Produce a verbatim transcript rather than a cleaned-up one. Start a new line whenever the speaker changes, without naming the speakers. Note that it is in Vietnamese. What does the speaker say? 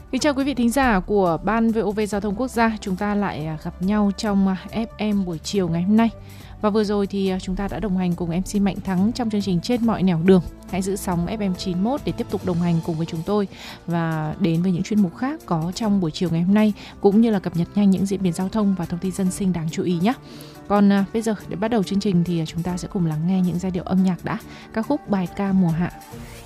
Kính chào quý vị thính giả của Ban vê o vê Giao thông Quốc gia. Chúng ta lại gặp nhau trong ép em buổi chiều ngày hôm nay. Và vừa rồi thì chúng ta đã đồng hành cùng em xê Mạnh Thắng trong chương trình Trên mọi nẻo đường. Hãy giữ sóng ép em chín mốt để tiếp tục đồng hành cùng với chúng tôi và đến với những chuyên mục khác có trong buổi chiều ngày hôm nay, cũng như là cập nhật nhanh những diễn biến giao thông và thông tin dân sinh đáng chú ý nhé. Còn à, bây giờ để bắt đầu chương trình thì chúng ta sẽ cùng lắng nghe những giai điệu âm nhạc đã. Ca khúc Bài ca mùa hạ.